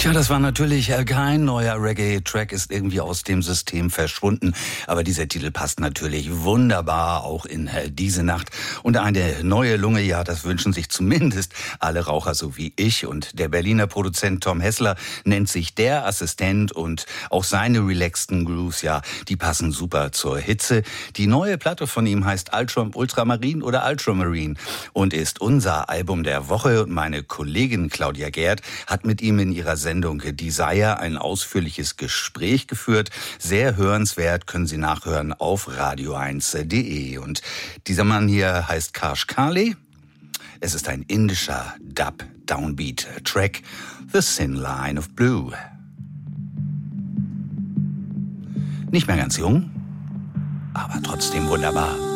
Tja, das war natürlich kein neuer Reggae-Track, ist irgendwie aus dem System verschwunden. Aber dieser Titel passt natürlich wunderbar auch in diese Nacht. Und eine neue Lunge, ja, das wünschen sich zumindest alle Raucher, so wie ich. Und der Berliner Produzent Tom Hessler nennt sich Der Assistent. Und auch seine relaxten Grooves, ja, die passen super zur Hitze. Die neue Platte von ihm heißt Ultramarin oder Ultramarine und ist unser Album der Woche. Und meine Kollegin Claudia Gerd hat mit ihm in ihrer Sendung Desire ein ausführliches Gespräch geführt. Sehr hörenswert, können Sie nachhören auf radio1.de. Und dieser Mann hier heißt Karsh Kali. Es ist ein indischer Dub-Downbeat-Track, The Thin Line of Blue. Nicht mehr ganz jung, aber trotzdem wunderbar.